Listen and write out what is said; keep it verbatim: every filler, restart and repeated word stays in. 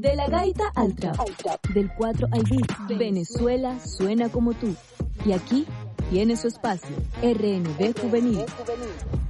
De la gaita al trap, del cuatro al beat, Venezuela suena como tú. Y aquí tiene su espacio, R N B Juvenil.